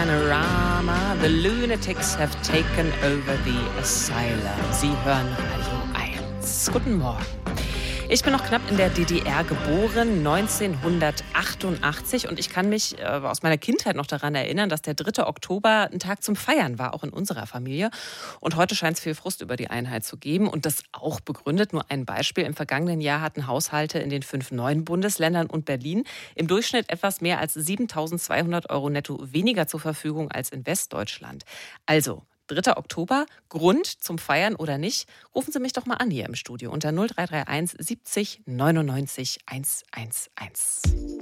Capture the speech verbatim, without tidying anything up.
Panorama, the lunatics have taken over the asylum. Sie hören Radio eins. Guten Morgen. Ich bin noch knapp in der D D R geboren, neunzehnhundertachtundachtzig. Und ich kann mich äh, aus meiner Kindheit noch daran erinnern, dass der dritte Oktober ein Tag zum Feiern war, auch in unserer Familie. Und heute scheint es viel Frust über die Einheit zu geben. Und das auch begründet. Nur ein Beispiel. Im vergangenen Jahr hatten Haushalte in den fünf neuen Bundesländern und Berlin im Durchschnitt etwas mehr als siebentausendzweihundert Euro netto weniger zur Verfügung als in Westdeutschland. Also dritter Oktober, Grund zum Feiern oder nicht? Rufen Sie mich doch mal an hier im Studio unter null drei drei eins siebzig neunundneunzig hundertundzehn.